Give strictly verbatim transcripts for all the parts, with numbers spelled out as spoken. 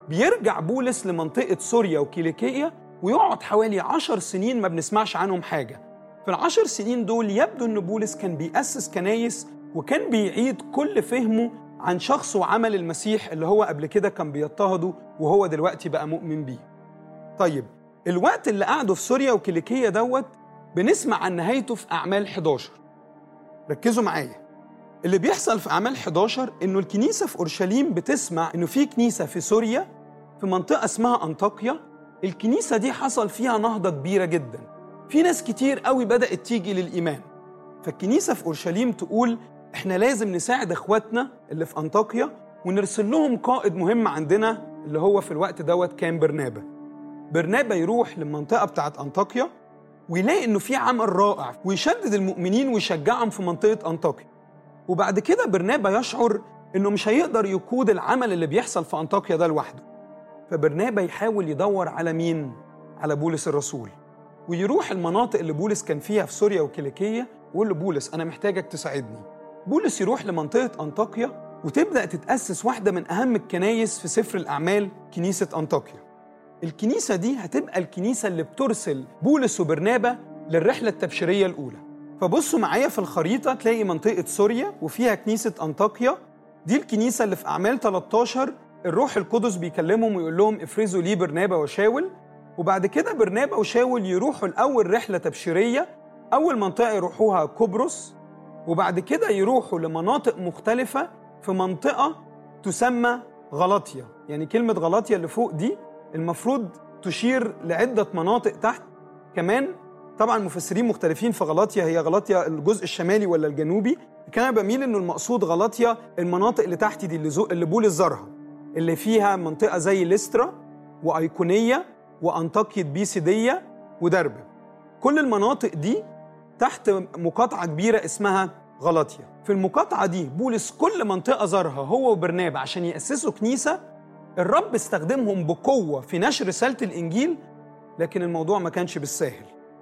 بيرجع بولس لمنطقة سوريا وكيليكية ويقعد حوالي عشر سنين ما بنسمعش عنهم حاجة. في العشر سنين دول يبدو أن بولس كان بيأسس كنايس وكان بيعيد كل فهمه عن شخص وعمل المسيح اللي هو قبل كده كان بيضطهده وهو دلوقتي بقى مؤمن بيه. طيب الوقت اللي قعده في سوريا وكيليكية دوت بنسمع عن نهايته في أعمال حداشر. ركزوا معايا، اللي بيحصل في أعمال حداشر إنه الكنيسة في أورشليم بتسمع إنه في كنيسة في سوريا في منطقة اسمها أنطاكيا. الكنيسة دي حصل فيها نهضة كبيرة جدا، في ناس كتير قوي بدأت تيجي للإيمان. فالكنيسة في أورشليم تقول إحنا لازم نساعد إخواتنا اللي في أنطاكيا ونرسل لهم قائد مهم عندنا اللي هو في الوقت دوت كان برنابا. برنابا يروح للمنطقة بتاعت أنطاكيا ويلاقي إنه في عمل رائع ويشدد المؤمنين ويشجعهم في منطقة أنطاكيا. وبعد كده برنابا يشعر إنه مش هيقدر يقود العمل اللي بيحصل في أنطاكيا ده لوحده، فبرنابا يحاول يدور على مين؟ على بولس الرسول، ويروح المناطق اللي بولس كان فيها في سوريا وكيليكية ويقول له بولس أنا محتاجك تساعدني. بولس يروح لمنطقة أنطاكيا وتبدأ تتأسس واحدة من أهم الكنايس في سفر الأعمال، كنيسة أنطاكيا. الكنيسة دي هتبقى الكنيسة اللي بترسل بولس وبرنابا للرحلة التبشيرية الأولى. فبصوا معايا في الخريطة تلاقي منطقة سوريا وفيها كنيسة أنطاكيا، دي الكنيسة اللي في أعمال ثلاثة عشر الروح القدس بيكلمهم ويقول لهم افرزوا لي برنابا وشاول. وبعد كده برنابا وشاول يروحوا الأول رحلة تبشيرية، أول منطقة يروحوها كوبروس، وبعد كده يروحوا لمناطق مختلفة في منطقة تسمى غلاطيا. يعني كلمة غلاطيا اللي فوق دي المفروض تشير لعدة مناطق تحت كمان. طبعا مفسرين مختلفين في غلاطيا، هي غلاطيا الجزء الشمالي ولا الجنوبي؟ كان بميل انه المقصود غلاطيا المناطق اللي تحت دي اللي, اللي بولس زارها، اللي فيها منطقة زي ليسترا وأيقونية وأنطاكية بيسيدية ودربة. كل المناطق دي تحت مقاطعة كبيرة اسمها غلاطيا. في المقاطعة دي بولس كل منطقة زارها هو وبرنابا عشان يأسسوا كنيسة. الرب استخدمهم بقوة في نشر رسالة الإنجيل، لكن الموضوع ما كانش بالساهل.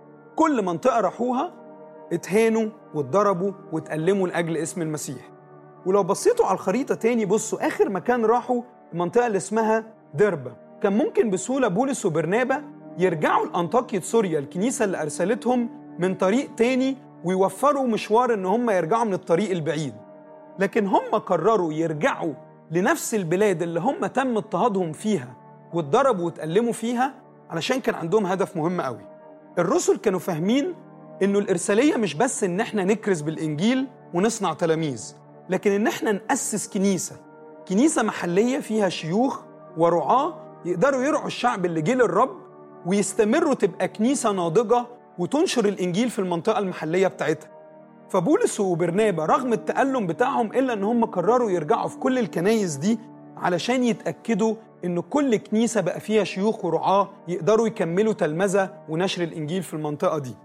كل منطقة راحوها اتهانوا واتضربوا واتألموا لأجل اسم المسيح. ولو بصيتوا على الخريطة تاني بصوا آخر مكان راحوا المنطقة اللي اسمها دربة. كان ممكن بسهولة بولس وبرنابا يرجعوا لأنطاكية سوريا الكنيسة اللي أرسلتهم من طريق تاني ويوفروا مشوار إن هم يرجعوا من الطريق البعيد، لكن هم قرروا يرجعوا لنفس البلاد اللي هم تم اضطهادهم فيها واتضربوا واتألموا فيها، علشان كان عندهم هدف مهم قوي. الرسل كانوا فاهمين إنه الإرسالية مش بس إن احنا نكرز بالإنجيل ونصنع تلاميذ، لكن إن احنا نأسس كنيسة كنيسة محلية فيها شيوخ ورعاة يقدروا يرعوا الشعب اللي جه للرب ويستمروا تبقى كنيسة ناضجة وتنشر الإنجيل في المنطقة المحلية بتاعتها. فبولس وبرنابا رغم التألم بتاعهم إلا إن هم قرروا يرجعوا في كل الكنايس دي علشان يتأكدوا إن كل كنيسة بقى فيها شيوخ ورعاة يقدروا يكملوا تلمذة ونشر الإنجيل في المنطقة دي.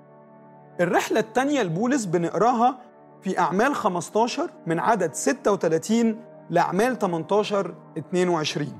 الرحلة التانية لبولس بنقراها في أعمال خمسة عشر من عدد ستة وثلاثين لأعمال ثمانية عشر اثنين وعشرين.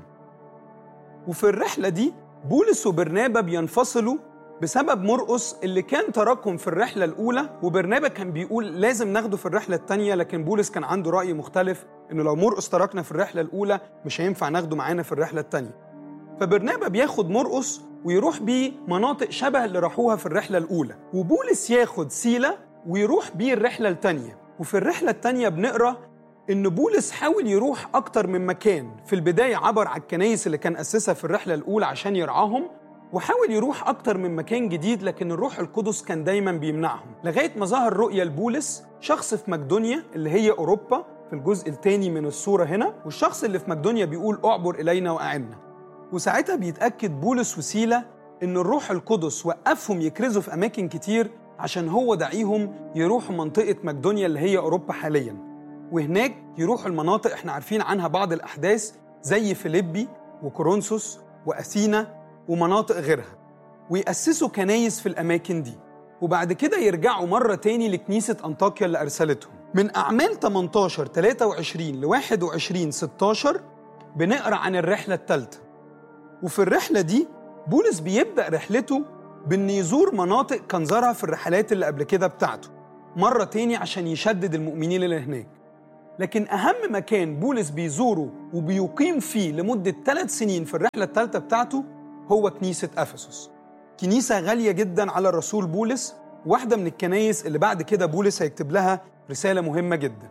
وفي الرحلة دي بولس وبرنابا بينفصلوا بسبب مرقس اللي كان تركهم في الرحلة الأولى، وبرنابا كان بيقول لازم ناخده في الرحلة التانية، لكن بولس كان عنده رأي مختلف إنه لو مرقس تركنا في الرحلة الأولى مش هينفع ناخده معانا في الرحلة التانية. فبرنابا بياخد مرقس ويروح بيه مناطق شبه اللي راحوها في الرحلة الأولى، وبولس ياخد سيلة ويروح بيه الرحلة التانية. وفي الرحلة التانية بنقرأ إن بولس حاول يروح أكتر من مكان. في البداية عبر على الكنايس اللي كان أسسها في الرحلة الأولى عشان يرعاهم، وحاول يروح أكتر من مكان جديد، لكن الروح القدس كان دايماً بيمنعهم، لغاية ما ظهر رؤية لبولس شخص في مقدونيا اللي هي أوروبا في الجزء الثاني من الصورة هنا، والشخص اللي في مقدونيا بيقول أعبر إلينا وأعنا. وساعتها بيتأكد بولس وسيلة إن الروح القدس وقفهم يكرزوا في أماكن كتير عشان هو دعيهم يروحوا منطقة مقدونيا اللي هي أوروبا حالياً، وهناك يروحوا المناطق احنا عارفين عنها بعض الأحداث زي فيليبي وكورنثوس وأثينا ومناطق غيرها، ويأسسوا كنايس في الأماكن دي. وبعد كده يرجعوا مرة تاني لكنيسة أنطاكيا اللي أرسلتهم. من أعمال ثمانية عشر ثلاثة وعشرين ل واحد وعشرين ستة عشر بنقرأ عن الرحلة الثالثة. وفي الرحلة دي بولس بيبدأ رحلته بأن يزور مناطق كان زارها في الرحلات اللي قبل كده بتاعته مرة تاني عشان يشدد المؤمنين اللي هناك. لكن أهم مكان بولس بيزوره وبيقيم فيه لمدة ثلاث سنين في الرحلة الثالثة بتاعته هو كنيسة أفسس. كنيسة غالية جدا على الرسول بولس، واحدة من الكنايس اللي بعد كده بولس هيكتب لها رسالة مهمة جدا.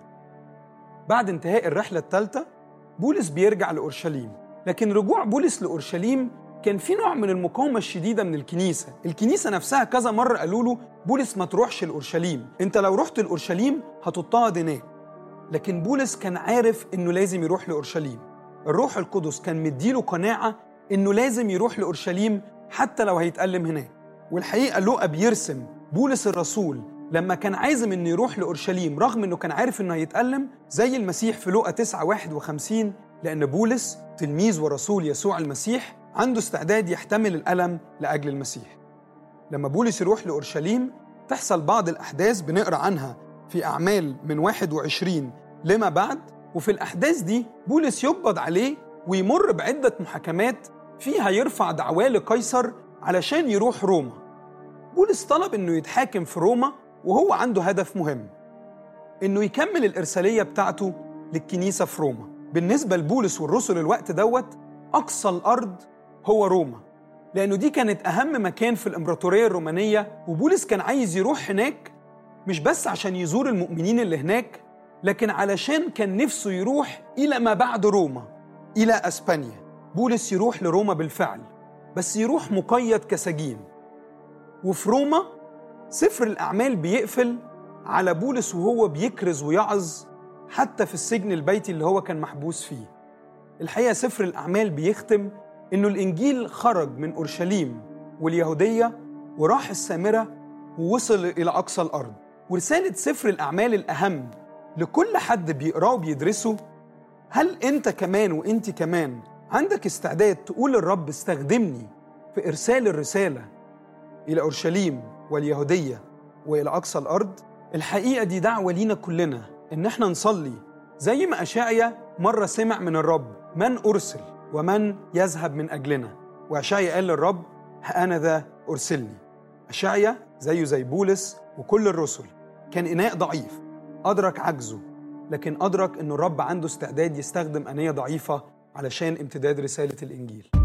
بعد انتهاء الرحلة الثالثة بولس بيرجع لأورشليم، لكن رجوع بولس لأورشليم كان في نوع من المقاومة الشديدة من الكنيسة. الكنيسة نفسها كذا مرة قالوا له بولس ما تروحش لأورشليم، انت لو رحت لأورشليم هتضطهد هناك. لكن بولس كان عارف انه لازم يروح لأورشليم. الروح القدس كان مديله قناعة انه لازم يروح لأورشليم حتى لو هيتألم هناك. والحقيقة لوقا بيرسم بولس الرسول لما كان عازم انه يروح لأورشليم رغم انه كان عارف انه هيتألم زي المسيح في لوقا تسعة واحد وخمسين، لأن بولس تلميذ ورسول يسوع المسيح عنده استعداد يحتمل الألم لأجل المسيح. لما بولس يروح لأورشليم تحصل بعض الأحداث بنقرأ عنها في أعمال من واحد وعشرين لما بعد، وفي الأحداث دي بولس يقبض عليه ويمر بعدة محاكمات فيها يرفع دعواه لقيصر علشان يروح روما. بولس طلب إنه يتحاكم في روما وهو عنده هدف مهم، إنه يكمل الإرسالية بتاعته للكنيسة في روما. بالنسبة لبولس والرسل الوقت دوت أقصى الأرض هو روما، لأنه دي كانت أهم مكان في الإمبراطورية الرومانية، وبولس كان عايز يروح هناك مش بس عشان يزور المؤمنين اللي هناك، لكن علشان كان نفسه يروح إلى ما بعد روما، إلى أسبانيا. بولس يروح لروما بالفعل، بس يروح مقيد كسجين. وفي روما سفر الأعمال بيقفل على بولس وهو بيكرز ويعظ حتى في السجن البيتي اللي هو كان محبوس فيه. الحقيقة سفر الأعمال بيختم إنه الإنجيل خرج من أورشليم واليهودية وراح السامرة ووصل إلى أقصى الأرض. ورسالة سفر الأعمال الأهم لكل حد بيقراه وبيدرسه: هل أنت كمان وأنت كمان عندك استعداد تقول للرب استخدمني في إرسال الرسالة إلى أورشليم واليهودية وإلى أقصى الأرض؟ الحقيقة دي دعوة لينا كلنا إن احنا نصلي زي ما أشعيا مرة سمع من الرب: من أرسل ومن يذهب من أجلنا؟ وأشعيا قال للرب: ها أنا ذا أرسلني. أشعيا زيه زي بولس وكل الرسل كان إناء ضعيف، أدرك عجزه، لكن أدرك إنه الرب عنده استعداد يستخدم أنية ضعيفة علشان امتداد رسالة الإنجيل.